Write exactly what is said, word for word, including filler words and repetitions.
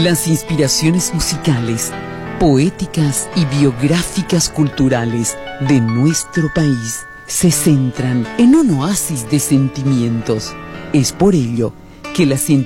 Las inspiraciones musicales, poéticas y biográficas culturales de nuestro país se centran en un oasis de sentimientos. Es por ello que las